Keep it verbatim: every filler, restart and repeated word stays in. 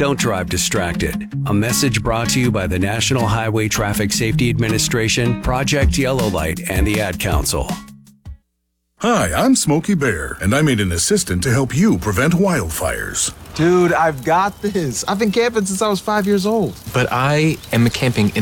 Don't drive distracted. A message brought to you by the National Highway Traffic Safety Administration, Project Yellow Light, and the Ad Council. Hi, I'm Smokey Bear, and I made an assistant to help you prevent wildfires. Dude, I've got this. I've been camping since I was five years old. But I am a camping